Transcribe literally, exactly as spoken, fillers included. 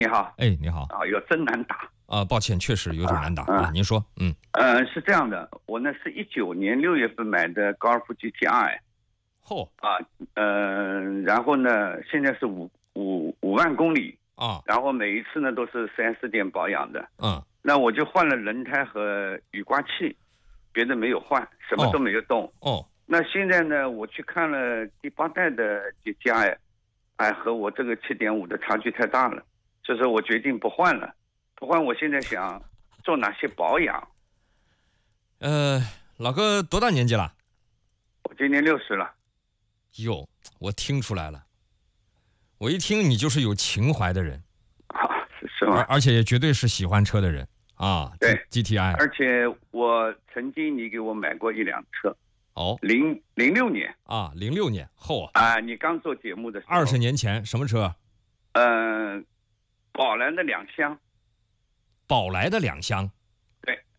你好， 哎，你好。 啊，哟，真难打啊，抱歉，确实有点难打啊。 啊。您说，嗯， 呃，是这样的，我呢是一九年六月份买的高尔夫 G T I， 嚯， 啊，呃，然后呢，现在是五五五万公里啊， 然后每一次呢都是 四 S 店保养的， 嗯， 那我就换了轮胎和雨刮器，别的没有换，什么都没有动。 哦， 那现在呢，我去看了第八代的 G T I， 哎，和我这个 七点五 的差距太大了，所以说我决定不换了。不换，我现在想做哪些保养？ 呃，老哥多大年纪了？ 我今年六十了。 哟，我听出来了，我一听你就是有情怀的人啊，是是吗？ 而而且也绝对是喜欢车的人啊。 对 G T I， 而且我曾经你给我买过一辆车。 哦， 零零六年啊，零六年后啊， 啊，你刚做节目的时候， 二十年前什么车？ 呃，宝来的两厢。 宝来的两厢。